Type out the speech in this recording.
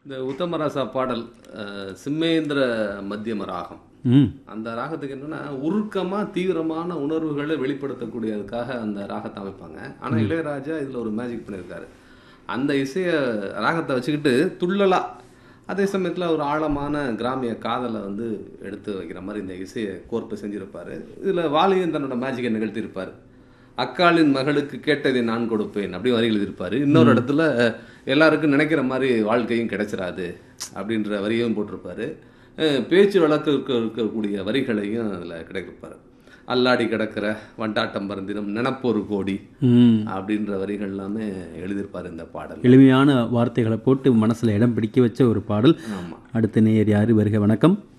இந்த உத்தமராசா பாடல் சிம்மேந்திர மத்தியம ராகம். ம் அந்த ராகத்துக்கு என்னன்னா உருக்கமா தீவிரமான உணர்வுகளை வெளிப்படுத்தக்கூடியதுக்காக அந்த ராகத்தை அமைப்பாங்க. ஆனா இளையராஜா இதுல ஒரு மேஜிக் பண்ணியிருக்காரு. அந்த இசைய ராகத்தை வச்சுக்கிட்டு துள்ளலா, அதே சமயத்துல ஒரு ஆழமான கிராமிய காதலை எடுத்து வைக்கிற மாதிரி இந்த இசையை கோர்ப்பு செஞ்சிருப்பாரு. இதுல வாலியும் தன்னோட மேஜிக்கை நிகழ்த்தியிருப்பாரு. அக்காளின் மகளுக்கு கேட்டதை நான் கொடுப்பேன் அப்படி வரி எழுதியிருப்பாரு. இன்னொரு இடத்துல எல்லாருக்கும் நினைக்கிற மாதிரி வாழ்க்கையும் கிடைச்சிடாது அப்படின்ற வரியும் போட்டிருப்பாரு. பேச்சு வழக்கு இருக்கக்கூடிய வரிகளையும் அதில் கிடைக்கிருப்பாரு. அல்லாடி கிடக்கிற வண்டாட்டம் பறந்தினம் நினப்பொரு கோடி அப்படின்ற வரிகள் எல்லாமே எழுதியிருப்பாரு இந்த பாடல். எளிமையான வார்த்தைகளை போட்டு மனசுல இடம் பிடிக்க வச்ச ஒரு பாடல். ஆமா. அடுத்த நேயர் யாரு? வருக, வணக்கம்.